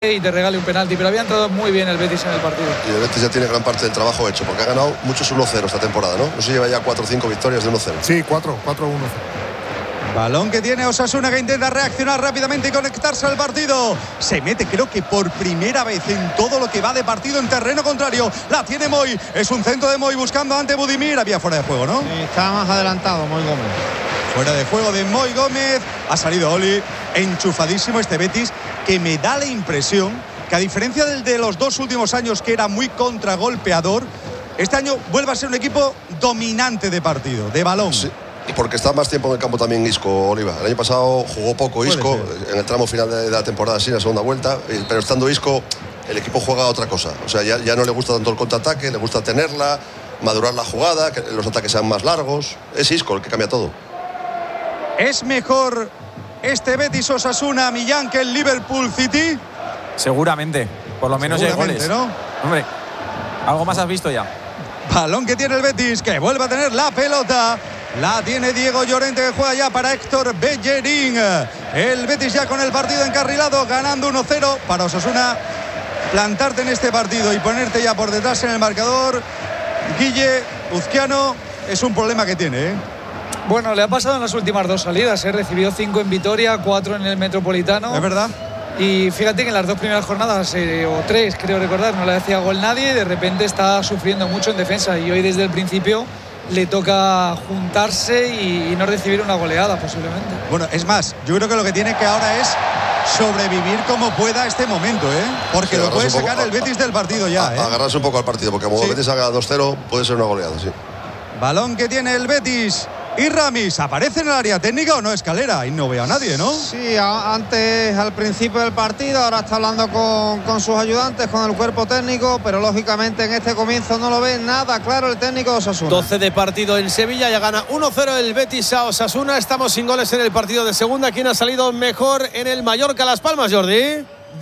y te regale un penalti, pero había entrado muy bien el Betis en el partido. Y el Betis ya tiene gran parte del trabajo hecho, porque ha ganado muchos 1-0 esta temporada, ¿no? No sé, lleva ya 4 o 5 victorias de 1-0. Sí, 4-1. Balón que tiene Osasuna, que intenta reaccionar rápidamente y conectarse al partido. Se mete, creo que por primera vez en todo lo que va de partido en terreno contrario. La tiene Moy. Es un centro de Moy buscando ante Budimir. Había fuera de juego, ¿no? Sí, está más adelantado Moy Gómez. Fuera de juego de Moy Gómez. Ha salido Oli. Enchufadísimo este Betis, que me da la impresión que, a diferencia del de los 2 últimos años, que era muy contragolpeador, este año vuelve a ser un equipo dominante de partido, de balón. Sí. Porque está más tiempo en el campo también Isco, Oliva. El año pasado jugó poco Isco en el tramo final de la temporada, sí, en la segunda vuelta, pero estando Isco, el equipo juega a otra cosa. O sea, ya no le gusta tanto el contraataque, le gusta tenerla, madurar la jugada, que los ataques sean más largos. Es Isco el que cambia todo. ¿Es mejor este Betis Osasuna, Millán, que el Liverpool City? Seguramente, por lo menos hay goles, ¿no? Hombre, algo más has visto ya. Balón que tiene el Betis, que vuelve a tener la pelota. La tiene Diego Llorente, que juega ya para Héctor Bellerín. El Betis ya con el partido encarrilado, ganando 1-0. Para Osasuna, plantarte en este partido y ponerte ya por detrás en el marcador, Guille, Uzquiano, es un problema que tiene, ¿eh? Bueno, le ha pasado en las últimas 2 salidas, recibió 5 en Vitoria, 4 en el Metropolitano. Es verdad. Y fíjate que en las 2 primeras jornadas, o 3, creo recordar, no le hacía gol nadie. De repente está sufriendo mucho en defensa. Y hoy, desde el principio, le toca juntarse y no recibir una goleada, posiblemente. Bueno, es más, yo creo que lo que tiene que ahora es sobrevivir como pueda este momento, ¿eh? Porque Sí, lo puede sacar el Betis del partido ya, ¿eh? Agarrarse un poco al partido, porque como el Betis haga 2-0, puede ser una goleada, sí. Balón que tiene el Betis. Y Ramis, ¿aparece en el área técnica o no? Escalera, y no veo a nadie, ¿no? Sí, antes, al principio del partido, ahora está hablando con sus ayudantes, con el cuerpo técnico, pero lógicamente en este comienzo no lo ve nada claro el técnico de Osasuna. 12 de partido en Sevilla, ya gana 1-0 el Betis a Osasuna. Estamos sin goles en el partido de segunda. ¿Quién ha salido mejor en el Mallorca Las Palmas, Jordi?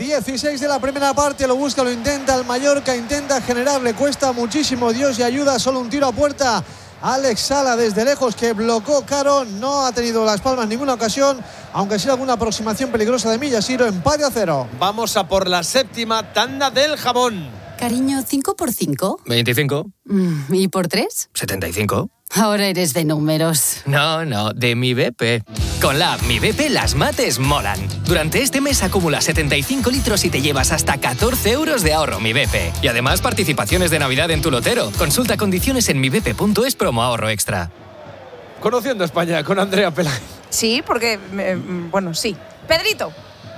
16 de la primera parte, lo busca, lo intenta el Mallorca, intenta generar, le cuesta muchísimo, Dios y ayuda, solo un tiro a puerta. Alex Sala desde lejos, que bloqueó Caro, no ha tenido Las Palmas ninguna ocasión, aunque sí alguna aproximación peligrosa de Millasiro. Empate a 0. Vamos a por la séptima tanda del jabón. Cariño, 5 por 5. 25. ¿Y por 3? 75. Ahora eres de números. No, de Mi BP. Con la app Mi BP las mates molan. Durante este mes acumula 75 litros y te llevas hasta 14 euros de ahorro Mi BP. Y además participaciones de Navidad en tu lotero. Consulta condiciones en mibp.es promo ahorro extra. Conociendo España con Andrea Peláez. Sí, porque, bueno, sí. Pedrito.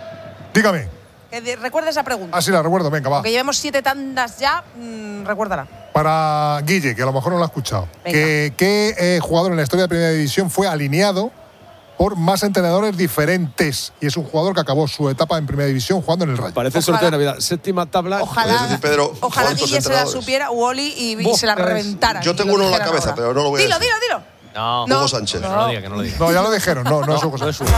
Dígame. Que recuerda esa pregunta. Ah, sí, la recuerdo, venga, va. Aunque llevemos 7 tandas ya, recuérdala. Para Guille, que a lo mejor no lo ha escuchado. ¿Qué jugador en la historia de Primera División fue alineado por más entrenadores diferentes? Y es un jugador que acabó su etapa en Primera División jugando en el Rayo. Parece el sorteo de Navidad. Séptima tabla. Ojalá, Pedro, ojalá Guille se la supiera, Wally, y se la reventara. Yo tengo uno en la cabeza, pero no lo voy a decir. Dilo. No. Hugo Sánchez. Que no lo diga, que no lo diga. No, ya lo dijeron. No es Hugo Sánchez.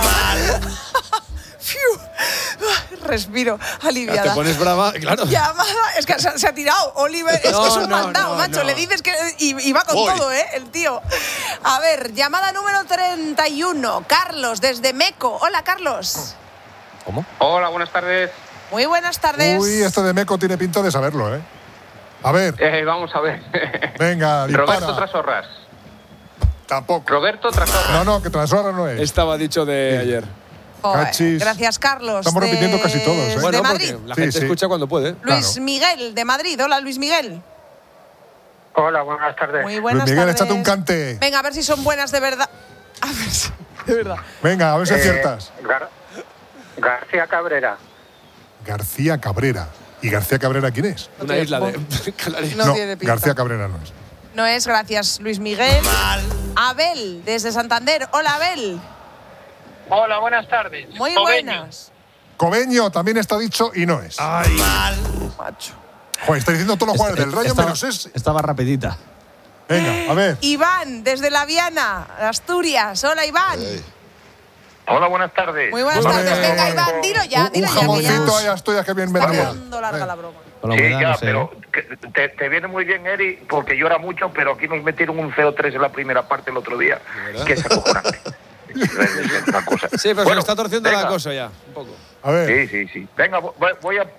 Respiro, aliviada. Ya te pones brava, claro. Llamada, es que se ha tirado. Oliver, es que es un mandado, macho. Le dices que. Y va con todo, el tío. A ver, llamada número 31. Carlos, desde Meco. Hola, Carlos. ¿Cómo? Hola, buenas tardes. Muy buenas tardes. Uy, esto de Meco tiene pinta de saberlo, ¿eh? A ver. Vamos a ver. Venga, dispara. Roberto Trasorras. Tampoco. Roberto Trasorras. No, que Trasorras no es. Estaba dicho de ayer. Gracias, Carlos. Estamos repitiendo casi todos, ¿eh? De Madrid. La gente escucha cuando puede. Luis Miguel, de Madrid. Hola, Luis Miguel. Hola, buenas tardes. Muy buenas Luis Miguel, tardes. échate un cante. Venga, a ver si son buenas de verdad. A ver si, de verdad. Venga, a ver si aciertas. García Cabrera. García Cabrera. ¿Y García Cabrera quién es? Una isla de Canarias. No tiene pinta. García Cabrera no es. No es, gracias, Luis Miguel. Abel, desde Santander. Hola, Abel. Hola, buenas tardes. Muy buenas. Cobeño también está dicho y no es. Ay, macho. Joder, está diciendo todos los jugadores del Rayo menos ese. Estaba rapidita. Venga, a ver. Iván, desde La Viana, Asturias. Hola, Iván. Hola, buenas tardes. Muy buenas tardes. Venga, Iván, dilo ya. Un jamoncito ahí a Asturias que bien vendría. Está quedando larga la broma. Sí, ya, pero te viene muy bien, Eri, porque llora mucho, pero aquí nos metieron un 0-3 en la primera parte el otro día. Que es acojonante. Sí, pero se le está torciendo la cosa ya, un poco. A ver. Sí. Venga, voy a